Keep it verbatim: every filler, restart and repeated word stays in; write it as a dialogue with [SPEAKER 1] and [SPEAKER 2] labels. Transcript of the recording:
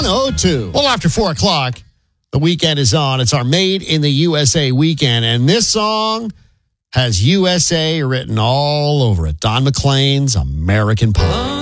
[SPEAKER 1] oh two. Well, after four o'clock, the weekend is on. It's our Made in the U S A weekend, and this song has U S A written all over it. Don McLean's American Pie.